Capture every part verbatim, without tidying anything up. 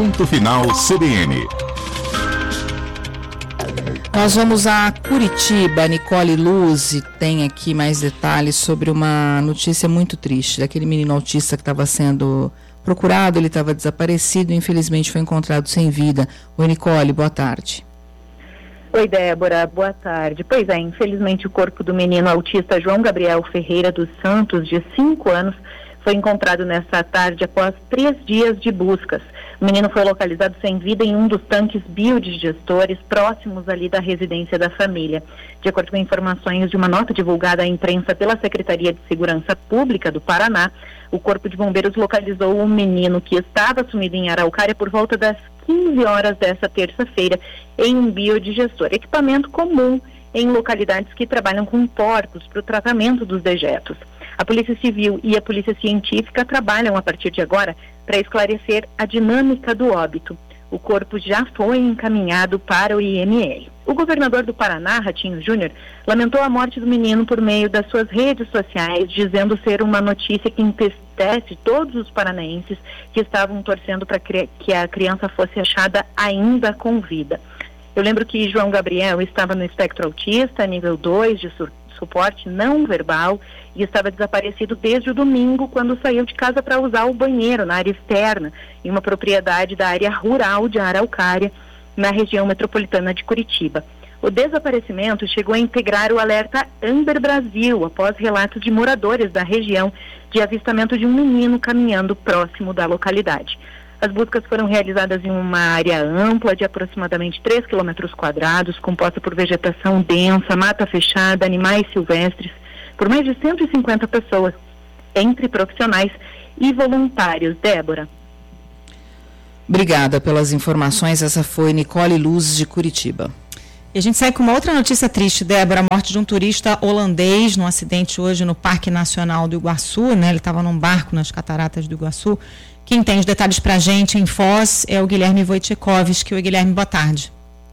Ponto Final C B N. Nós vamos a Curitiba. Nicole Luzzi tem aqui mais detalhes sobre uma notícia muito triste daquele menino autista que estava sendo procurado. Ele estava desaparecido e infelizmente foi encontrado sem vida. Oi, Nicole, boa tarde. Oi, Débora, boa tarde. Pois é, infelizmente o corpo do menino autista João Gabriel Ferreira dos Santos, de cinco anos, foi encontrado nesta tarde após três dias de buscas. O menino foi localizado sem vida em um dos tanques biodigestores próximos ali da residência da família. De acordo com informações de uma nota divulgada à imprensa pela Secretaria de Segurança Pública do Paraná, o Corpo de Bombeiros localizou um menino que estava sumido em Araucária por volta das quinze horas dessa terça-feira em um biodigestor, equipamento comum em localidades que trabalham com porcos para o tratamento dos dejetos. A Polícia Civil e a Polícia Científica trabalham a partir de agora para esclarecer a dinâmica do óbito. O corpo já foi encaminhado para o I M L. O governador do Paraná, Ratinho Júnior, lamentou a morte do menino por meio das suas redes sociais, dizendo ser uma notícia que entristece todos os paranaenses que estavam torcendo para que a criança fosse achada ainda com vida. Eu lembro que João Gabriel estava no espectro autista, nível dois de sur- suporte não verbal, e estava desaparecido desde o domingo, quando saiu de casa para usar o banheiro na área externa, em uma propriedade da área rural de Araucária, na região metropolitana de Curitiba. O desaparecimento chegou a integrar o alerta Amber Brasil, após relatos de moradores da região de avistamento de um menino caminhando próximo da localidade. As buscas foram realizadas em uma área ampla de aproximadamente três quilômetros quadrados, composta por vegetação densa, mata fechada, animais silvestres, por mais de cento e cinquenta pessoas, entre profissionais e voluntários. Débora. Obrigada pelas informações. Essa foi Nicole Luz, de Curitiba. E a gente segue com uma outra notícia triste, Débora, a morte de um turista holandês num acidente hoje no Parque Nacional do Iguaçu, né? Ele estava num barco nas cataratas do Iguaçu. Quem tem os detalhes para a gente em Foz é o Guilherme Wojciechowski. Oi, Guilherme, boa tarde.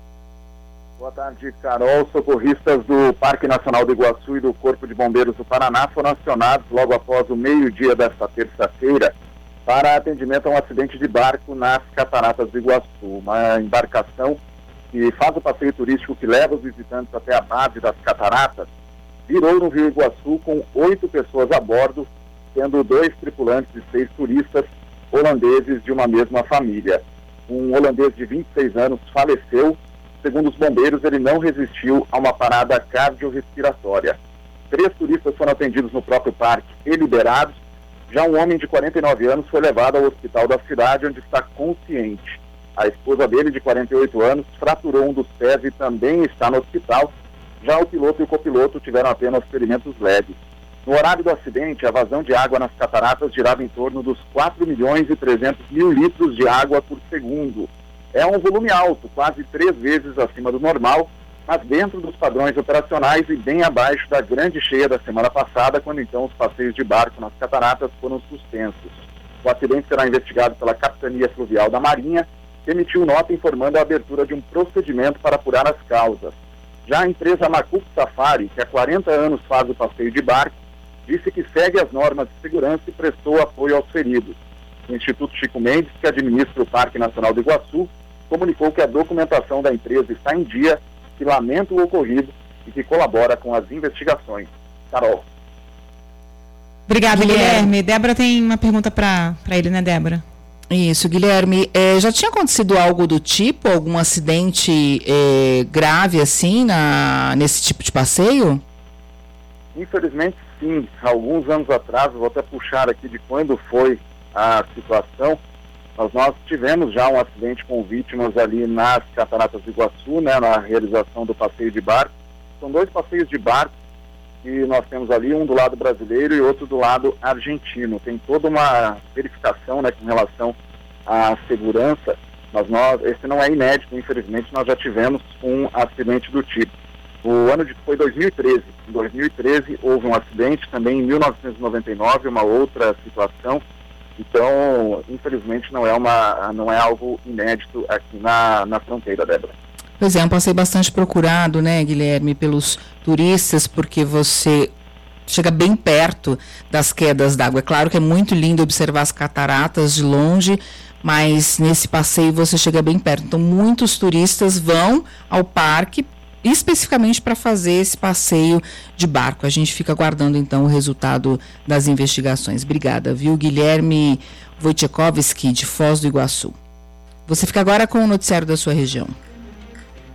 Boa tarde, Carol. Socorristas do Parque Nacional do Iguaçu e do Corpo de Bombeiros do Paraná foram acionados logo após o meio-dia desta terça-feira para atendimento a um acidente de barco nas cataratas do Iguaçu. Uma embarcação que faz o passeio turístico que leva os visitantes até a base das cataratas virou no Rio Iguaçu com oito pessoas a bordo, sendo dois tripulantes e seis turistas holandeses de uma mesma família. Um holandês de vinte e seis anos faleceu. Segundo os bombeiros, ele não resistiu a uma parada cardiorrespiratória. Três turistas foram atendidos no próprio parque e liberados. Já um homem de quarenta e nove anos foi levado ao hospital da cidade, onde está consciente. A esposa dele, de quarenta e oito anos, fraturou um dos pés e também está no hospital. Já o piloto e o copiloto tiveram apenas ferimentos leves. No horário do acidente, a vazão de água nas cataratas girava em torno dos quatro milhões e trezentos mil litros de água por segundo. É um volume alto, quase três vezes acima do normal, mas dentro dos padrões operacionais e bem abaixo da grande cheia da semana passada, quando então os passeios de barco nas cataratas foram suspensos. O acidente será investigado pela Capitania Fluvial da Marinha, que emitiu nota informando a abertura de um procedimento para apurar as causas. Já a empresa Macuco Safari, que há quarenta anos faz o passeio de barco, disse que segue as normas de segurança e prestou apoio aos feridos. O Instituto Chico Mendes, que administra o Parque Nacional do Iguaçu, comunicou que a documentação da empresa está em dia, que lamenta o ocorrido e que colabora com as investigações. Carol. Obrigada, Guilherme. Guilherme. Débora tem uma pergunta para ele, né, Débora? Isso, Guilherme. É, já tinha acontecido algo do tipo, algum acidente é, grave assim na, nesse tipo de passeio? Infelizmente, sim. Alguns anos atrás, vou até puxar aqui de quando foi a situação, mas nós tivemos já um acidente com vítimas ali nas cataratas do Iguaçu, né, na realização do passeio de barco. São dois passeios de barco que nós temos ali, um do lado brasileiro e outro do lado argentino. Tem toda uma verificação, né, com relação à segurança, mas nós, esse não é inédito, infelizmente nós já tivemos um acidente do tipo. O ano de, foi dois mil e treze. Em dois mil e treze houve um acidente, também em mil novecentos e noventa e nove, uma outra situação. Então, infelizmente, não é, uma, não é algo inédito aqui na, na fronteira, Débora. Pois é, um passeio bastante procurado, né, Guilherme, pelos turistas, porque você chega bem perto das quedas d'água. É claro que é muito lindo observar as cataratas de longe, mas nesse passeio você chega bem perto. Então, muitos turistas vão ao parque especificamente para fazer esse passeio de barco. A gente fica aguardando, então, o resultado das investigações. Obrigada, viu, Guilherme Wojciechowski, de Foz do Iguaçu. Você fica agora com o noticiário da sua região.